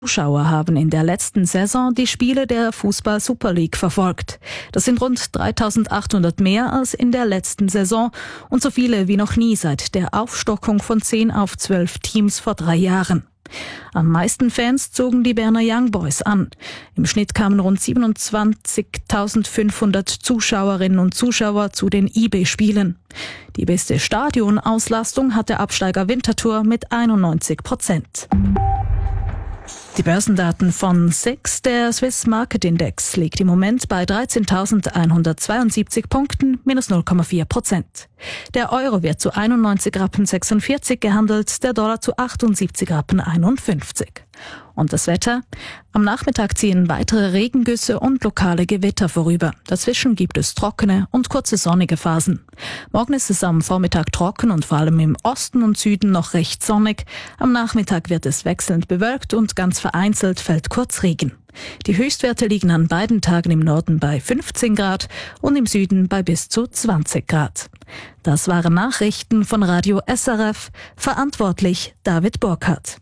Zuschauer haben in der letzten Saison die Spiele der Fußball-Super League verfolgt. Das sind rund 3.800 mehr als in der letzten Saison und so viele wie noch nie seit der Aufstockung von 10 auf 12 Teams vor 3 Jahren. Am meisten Fans zogen die Berner Young Boys an. Im Schnitt kamen rund 27.500 Zuschauerinnen und Zuschauer zu den IB-Spielen. Die beste Stadionauslastung hat der Absteiger Winterthur mit 91%. Die Börsendaten von SIX, der Swiss Market Index, liegt im Moment bei 13.172 Punkten, minus 0,4%. Der Euro wird zu 91,46 Rappen gehandelt, der Dollar zu 78,51 Rappen. Und das Wetter? Am Nachmittag ziehen weitere Regengüsse und lokale Gewitter vorüber. Dazwischen gibt es trockene und kurze sonnige Phasen. Morgen ist es am Vormittag trocken und vor allem im Osten und Süden noch recht sonnig. Am Nachmittag wird es wechselnd bewölkt und ganz vereinzelt fällt kurz Regen. Die Höchstwerte liegen an beiden Tagen im Norden bei 15 Grad und im Süden bei bis zu 20 Grad. Das waren Nachrichten von Radio SRF. Verantwortlich David Burkhardt.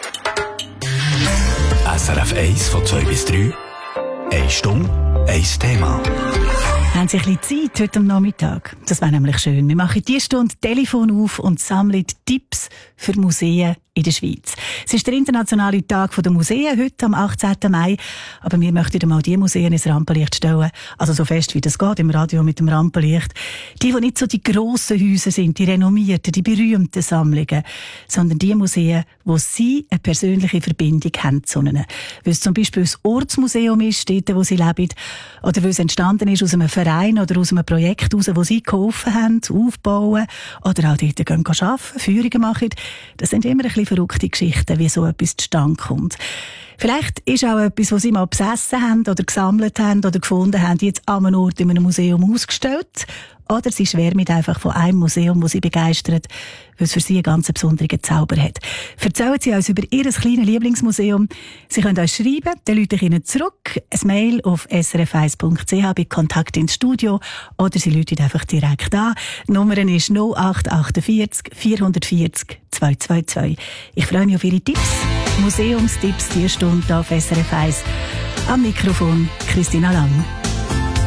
SRF 1 von 2 bis 3. 1 Stunde, 1 Thema. Haben Sie ein bisschen Zeit heute am Nachmittag? Das wäre nämlich schön. Wir machen diese Stunde Telefon auf und sammeln Tipps für Museen in der Schweiz. Es ist der internationale Tag der Museen heute am 18. Mai. Aber wir möchten mal die Museen ins Rampenlicht stellen. Also so fest wie das geht im Radio mit dem Rampenlicht. Die nicht so die grossen Häuser sind, die renommierten, die berühmten Sammlungen, sondern die Museen, wo Sie eine persönliche Verbindung haben zu ihnen. Weil es zum Beispiel ein Ortsmuseum ist, dort, wo Sie leben, oder weil es entstanden ist aus einem Verein oder aus einem Projekt heraus, wo Sie geholfen haben, aufbauen, oder auch dort gehen arbeiten, Führungen machen. Das sind immer ein bisschen verrückte Geschichten, wie so etwas zustande kommt. Vielleicht ist auch etwas, was Sie mal besessen haben oder gesammelt haben oder gefunden haben, jetzt an einem Ort in einem Museum ausgestellt. Oder Sie schwärmen einfach von einem Museum, das Sie begeistert, weil es für Sie einen ganz besonderen Zauber hat. Erzählen Sie uns über Ihr kleines Lieblingsmuseum. Sie können uns schreiben, dann rufe ich Ihnen zurück. Ein Mail auf srf1.ch bei Kontakt ins Studio oder Sie rufen einfach direkt an. Die Nummer ist 0848 440 222. Ich freue mich auf Ihre Tipps. Museumstipps, die Stunde auf SRF 1. Am Mikrofon Christina Lang.